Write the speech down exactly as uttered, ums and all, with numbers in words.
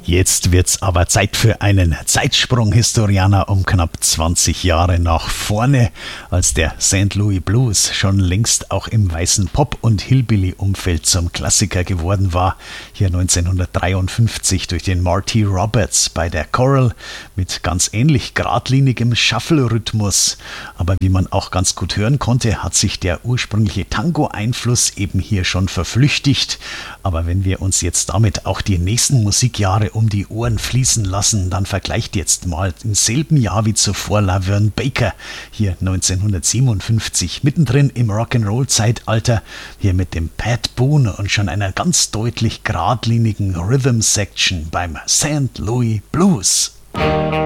Jetzt wird's aber Zeit für einen Zeitsprung, Historianer, um knapp zwanzig Jahre nach vorne, als der Saint Louis Blues schon längst auch im weißen Pop- und Hillbilly-Umfeld zum Klassiker geworden war. Hier neunzehnhundertdreiundfünfzig durch den Marty Roberts bei der Coral mit ganz ähnlich geradlinigem Shuffle-Rhythmus. Aber wie man auch ganz gut hören konnte, hat sich der ursprüngliche Tango-Einfluss eben hier schon verflüchtigt. Aber wenn wir uns jetzt damit auch die nächsten Musikjahre um die Ohren fließen lassen, dann vergleicht jetzt mal im selben Jahr wie zuvor Laverne Baker, hier neunzehnhundertsiebenundfünfzig, mittendrin im Rock'n'Roll-Zeitalter, hier mit dem Pat Boone und schon einer ganz deutlich geradlinigen Rhythm-Section beim Saint Louis Blues.